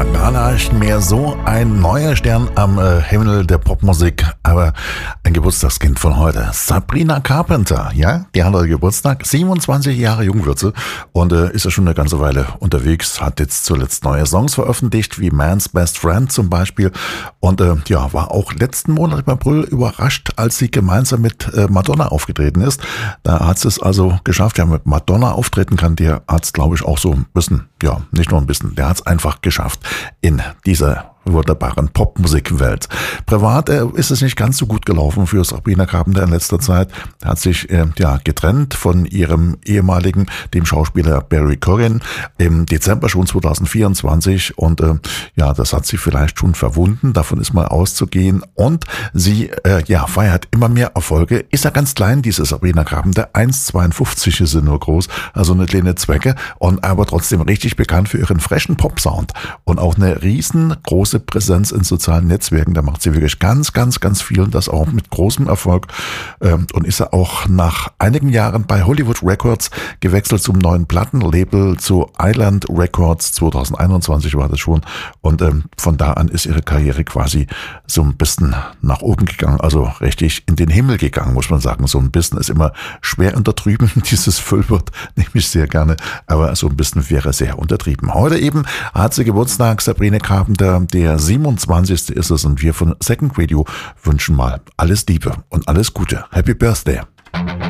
gar nicht mehr so ein neuer Stern am Himmel der Popmusik, aber ein Geburtstagskind von heute. Sabrina Carpenter, ja, die hat heute Geburtstag, 27 Jahre jung wird sie und ist ja schon eine ganze Weile unterwegs, hat jetzt zuletzt neue Songs veröffentlicht, wie Man's Best Friend zum Beispiel und war auch letzten Monat im April überrascht, als sie gemeinsam mit Madonna aufgetreten ist. Da hat sie es also geschafft, ja, mit Madonna auftreten kann, der hat es, glaube ich, auch so ein bisschen, ja, nicht nur ein bisschen, der hat es einfach geschafft in dieser wunderbaren Popmusikwelt. Privat ist es nicht ganz so gut gelaufen für Sabrina Carpenter in letzter Zeit. Hat sich getrennt von ihrem ehemaligen, dem Schauspieler Barry Corgan, im Dezember schon 2024 und das hat sie vielleicht schon verwunden, davon ist mal auszugehen und sie feiert immer mehr Erfolge. Ist ja ganz klein, diese Sabrina Carpenter, 1,52 ist sie nur groß, also eine kleine Zwecke und aber trotzdem richtig bekannt für ihren freshen Pop-Sound und auch eine riesengroße Präsenz in sozialen Netzwerken. Da macht sie wirklich ganz, ganz, ganz viel und das auch mit großem Erfolg und ist ja auch nach einigen Jahren bei Hollywood Records gewechselt zum neuen Plattenlabel, zu Island Records. 2021 war das schon und von da an ist ihre Karriere quasi so ein bisschen nach oben gegangen, also richtig in den Himmel gegangen, muss man sagen. So ein bisschen ist immer schwer untertrieben, dieses Füllwort nehme ich sehr gerne, aber so ein bisschen wäre sehr untertrieben. Heute eben hat sie Geburtstag, Sabrina Carpenter, der 27. ist es und wir von Second Radio wünschen mal alles Liebe und alles Gute. Happy Birthday!